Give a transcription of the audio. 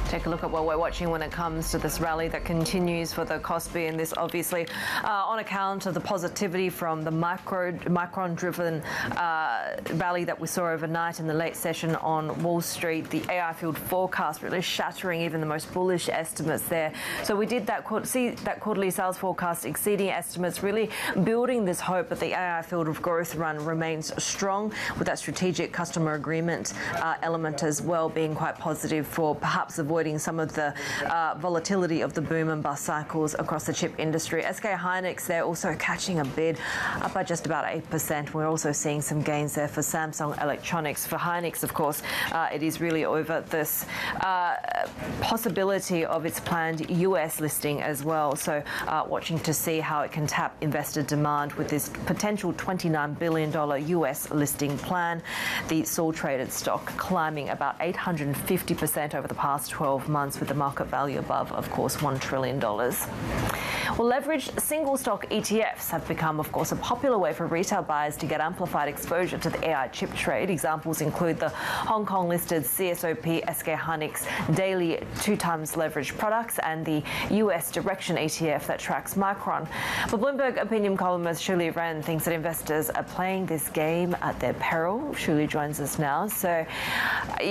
Take a look at what we're watching when it comes to this rally that continues for the Kospi, and this obviously on account of the positivity from the Micron-driven rally that we saw overnight in the late session on Wall Street. The AI field forecast really shattering even the most bullish estimates there. So we did see that quarterly sales forecast exceeding estimates, really building this hope that the AI field of growth run remains strong, with that strategic customer agreement element as well being quite positive for perhaps avoiding some of the volatility of the boom and bust cycles across the chip industry. SK Hynix, they're also catching a bid, up by just about 8%. We're also seeing some gains there for Samsung Electronics. For Hynix, of course, it is really over this possibility of its planned US listing as well. So watching to see how it can tap investor demand with this potential $29 billion US listing plan. The Seoul-traded stock climbing about 850% over the past 12 months, with the market value above, of course, $1 trillion. Well, leveraged single stock ETFs have become, of course, a popular way for retail buyers to get amplified exposure to the AI chip trade. Examples include the Hong Kong listed CSOP SK Hynix daily 2x leveraged products and the US Direction ETF that tracks Micron. But Bloomberg opinion columnist Shuli Ren thinks that investors are playing this game at their peril. Shuli joins us now. So